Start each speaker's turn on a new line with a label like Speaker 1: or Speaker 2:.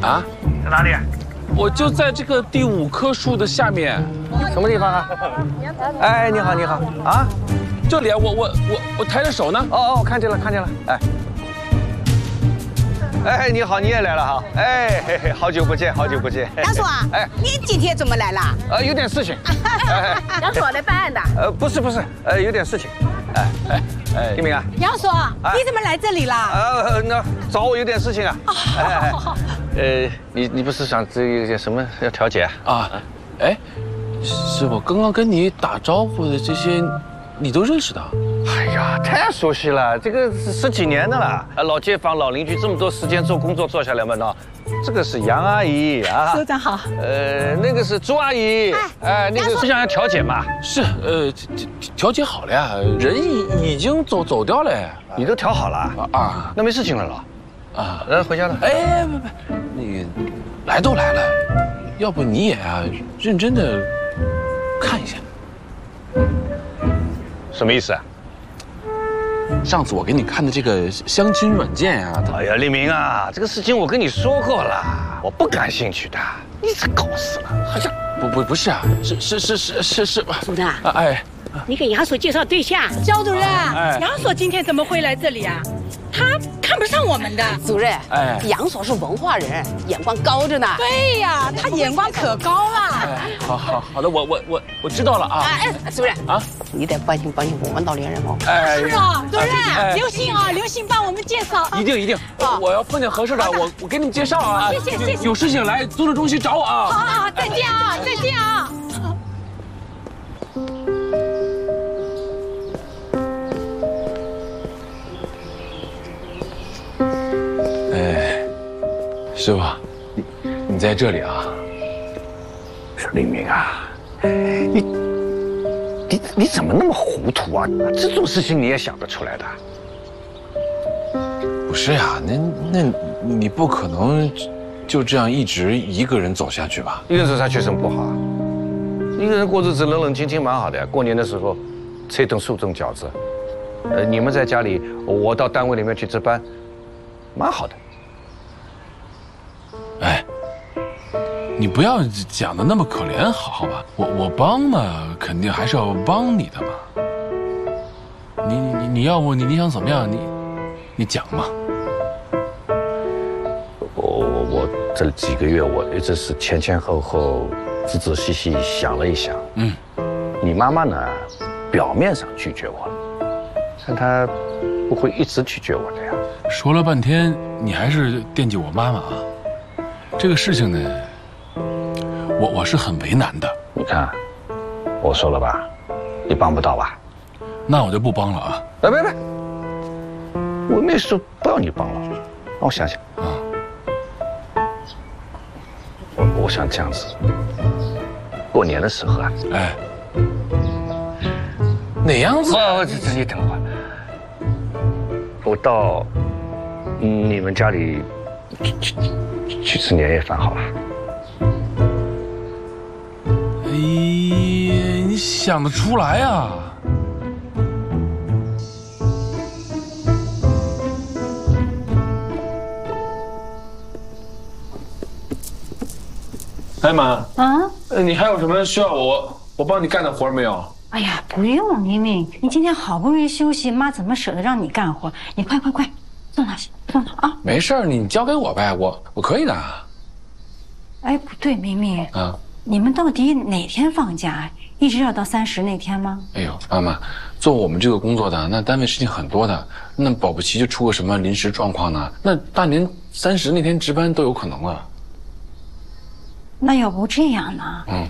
Speaker 1: 啊？
Speaker 2: 在哪里？
Speaker 1: 我就在这个第5棵树的下面。
Speaker 2: 什么地方啊？哎，你好，你好啊！
Speaker 1: 这里啊，我抬着手呢。
Speaker 2: 哦，看见了，看见了。哎，你好，你也来了哈。哎，嘿嘿，好久不见，好久不见。
Speaker 3: 杨叔啊，哎，你今天怎么来了？
Speaker 2: 有点事情。
Speaker 3: 杨叔来办案的。
Speaker 2: 不是，有点事情。一鸣啊。
Speaker 3: 杨叔，你怎么来这里了？
Speaker 2: 那找我有点事情啊。你不是想这个什么要调解
Speaker 1: 啊？哎，是我刚刚跟你打招呼的这些，你都认识的？
Speaker 2: 哎呀，太熟悉了，这个10几年的了，老街坊、老邻居，这么多时间做工作做下来嘛，那这个是杨阿姨啊，
Speaker 3: 所长好。
Speaker 2: 那个是朱阿姨，那个是想要调解嘛？
Speaker 1: 是，调解好了呀，人已经走掉了。
Speaker 2: 你都调好了啊？那没事情了咯？啊，回家了。
Speaker 1: 哎，不，那个来都来了，要不你也认真的看一下。
Speaker 2: 什么意思啊？
Speaker 1: 上次我给你看的这个相亲软件啊，
Speaker 2: 哎呀，立明啊，这个事情我跟你说过了，我不感兴趣的。你这搞死了，好像
Speaker 1: 不是啊，是，
Speaker 3: 组长，
Speaker 1: 哎，
Speaker 3: 你给杨所介绍对象。
Speaker 4: 焦主任，杨所今天怎么会来这里啊？他看不上我们的。
Speaker 3: 主任，杨所是文化人，眼光高着呢。
Speaker 4: 对呀，他眼光可高了。
Speaker 1: 好的，我知道了啊。
Speaker 3: 主任啊，你得帮帮我们老年人哦。
Speaker 4: 是啊，主任，刘星啊，刘星帮我们介绍。
Speaker 1: 一定，我要碰见合适的，我给你们介绍啊。
Speaker 4: 谢谢。
Speaker 1: 有事情来租赁中心找我啊。
Speaker 4: 好，再见啊，再见啊。
Speaker 1: 师傅，你在这里啊？
Speaker 2: 说立明啊，你怎么那么糊涂啊？这种事情你也想得出来的？
Speaker 1: 不是呀，那你不可能就这样一直一个人走下去吧？
Speaker 2: 一个人走下去什么不好啊？一个人过日子冷冷清清蛮好的呀。过年的时候吃一顿素粽饺子，你们在家里，我到单位里面去值班，蛮好的。
Speaker 1: 哎，你不要讲的那么可怜，好吧？我帮嘛，肯定还是要帮你的嘛。你要不你想怎么样？你讲嘛。
Speaker 2: 我这几个月我一直是前后仔细想了一想。你妈妈呢，表面上拒绝我了，但她不会一直拒绝我的呀。
Speaker 1: 说了半天，你还是惦记我妈妈啊。这个事情呢，我是很为难的。
Speaker 2: 你看，我说了吧，你帮不到吧？
Speaker 1: 那我就不帮了啊！
Speaker 2: 别，我没说不要你帮了，让我想想啊。我想这样子，过年的时候啊，
Speaker 1: 哪样子？
Speaker 2: 你等会儿，我到你们家里去吃年夜饭好了。
Speaker 1: 哎呀，你想得出来啊！艾玛，你还有什么需要我帮你干的活没有？
Speaker 5: 哎呀，不用，明明，你今天好不容易休息，妈怎么舍得让你干活？你快，送他去，送他啊！
Speaker 1: 没事儿，你交给我呗，我可以的。
Speaker 5: 哎，不对，明明啊，你们到底哪天放假？一直要到30那天吗？
Speaker 1: 哎呦，妈妈，做我们这个工作的，那单位事情很多的，那保不齐就出个什么临时状况呢？那大年30那天值班都有可能啊。
Speaker 5: 那要不这样呢？